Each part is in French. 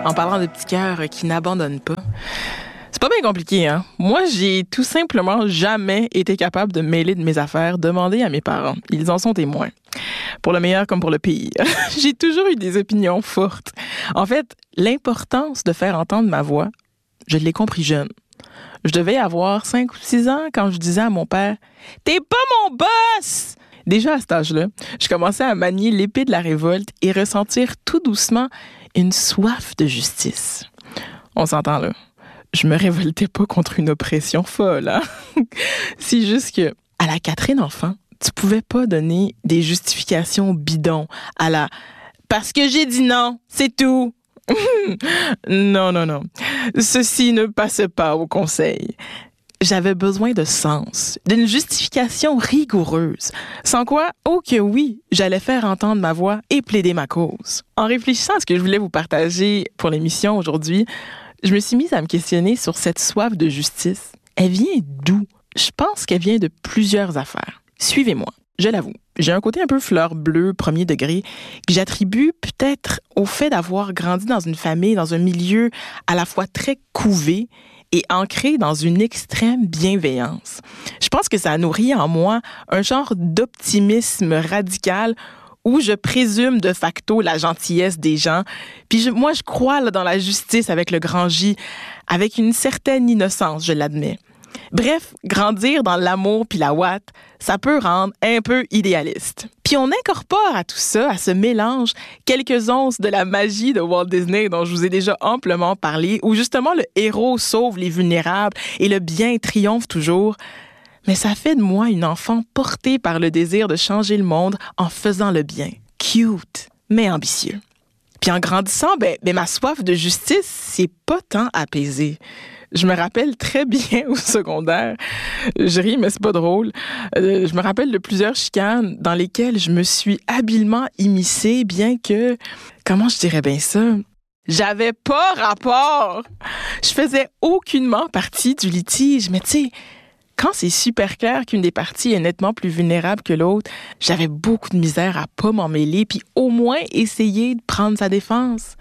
en parlant de petits cœurs qui n'abandonnent pas. C'est pas bien compliqué, hein? Moi, j'ai tout simplement jamais été capable de me mêler de mes affaires, demander à mes parents. Ils en sont témoins. Pour le meilleur comme pour le pire. J'ai toujours eu des opinions fortes. En fait, l'importance de faire entendre ma voix, je l'ai compris jeune. Je devais avoir 5 ou 6 ans quand je disais à mon père « T'es pas mon boss! » Déjà à cet âge-là, je commençais à manier l'épée de la révolte et ressentir tout doucement une soif de justice. On s'entend là. Je me révoltais pas contre une oppression folle, hein? C'est juste que, à la Catherine enfant, tu pouvais pas donner des justifications bidons à la « parce que j'ai dit non, c'est tout ». Non. Ceci ne passe pas au conseil. J'avais besoin de sens, d'une justification rigoureuse, sans quoi, oh que oui, j'allais faire entendre ma voix et plaider ma cause. En réfléchissant à ce que je voulais vous partager pour l'émission aujourd'hui, je me suis mise à me questionner sur cette soif de justice. Elle vient d'où? Je pense qu'elle vient de plusieurs affaires. Suivez-moi, je l'avoue. J'ai un côté un peu fleur bleue, premier degré, que j'attribue peut-être au fait d'avoir grandi dans une famille, dans un milieu à la fois très couvé et ancré dans une extrême bienveillance. Je pense que ça nourrit en moi un genre d'optimisme radical où je présume de facto la gentillesse des gens. Puis moi, je crois là, dans la justice avec le grand J, avec une certaine innocence, je l'admets. Bref, grandir dans l'amour puis la ouate, ça peut rendre un peu idéaliste. Puis on incorpore à tout ça, à ce mélange, quelques onces de la magie de Walt Disney dont je vous ai déjà amplement parlé, où justement le héros sauve les vulnérables et le bien triomphe toujours. Mais ça fait de moi une enfant portée par le désir de changer le monde en faisant le bien. Cute, mais ambitieux. Puis en grandissant, ma soif de justice, c'est pas tant apaisée. Je me rappelle très bien au secondaire, je ris mais c'est pas drôle, je me rappelle de plusieurs chicanes dans lesquelles je me suis habilement immiscée, bien que, comment je dirais bien ça, j'avais pas rapport. Je faisais aucunement partie du litige, mais tu sais, quand c'est super clair qu'une des parties est nettement plus vulnérable que l'autre, j'avais beaucoup de misère à pas m'en mêler puis au moins essayer de prendre sa défense.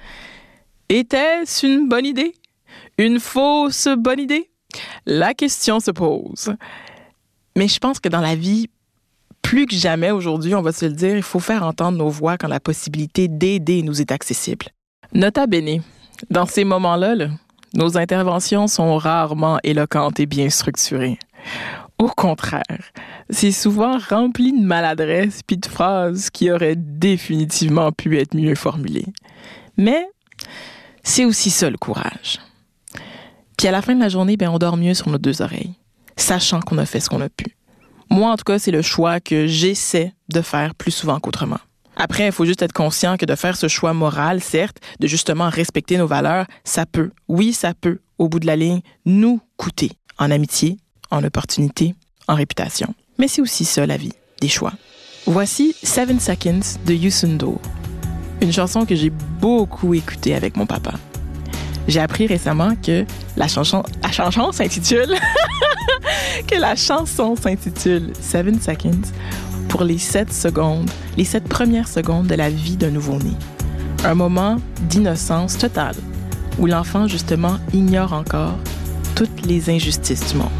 Était-ce une bonne idée? Une fausse bonne idée? La question se pose. Mais je pense que dans la vie, plus que jamais aujourd'hui, on va se le dire, il faut faire entendre nos voix quand la possibilité d'aider nous est accessible. Nota bene, dans ces moments-là, nos interventions sont rarement éloquentes et bien structurées. Au contraire, c'est souvent rempli de maladresse puis de phrases qui auraient définitivement pu être mieux formulées. Mais c'est aussi ça le courage. Puis à la fin de la journée, on dort mieux sur nos 2 oreilles, sachant qu'on a fait ce qu'on a pu. Moi, en tout cas, c'est le choix que j'essaie de faire plus souvent qu'autrement. Après, il faut juste être conscient que de faire ce choix moral, certes, de justement respecter nos valeurs, ça peut, oui, ça peut, au bout de la ligne, nous coûter en amitié, en opportunité, en réputation. Mais c'est aussi ça, la vie, des choix. Voici 7 Seconds de Youssou N'Dour, une chanson que j'ai beaucoup écoutée avec mon papa. J'ai appris récemment que la chanson s'intitule que la chanson s'intitule 7 Seconds pour les 7 premières secondes de la vie d'un nouveau-né. Un moment d'innocence totale où l'enfant justement ignore encore toutes les injustices du monde.